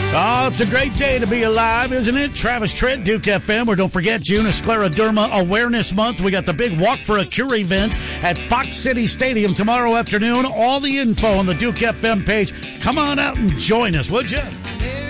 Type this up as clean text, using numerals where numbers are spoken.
Oh, it's a great day to be alive, isn't it? Travis Tritt, Duke FM. Or don't forget, June is Scleroderma Awareness Month. We got the big Walk for a Cure event at Fox City Stadium tomorrow afternoon. All the info on the Duke FM page. Come on out and join us, would you?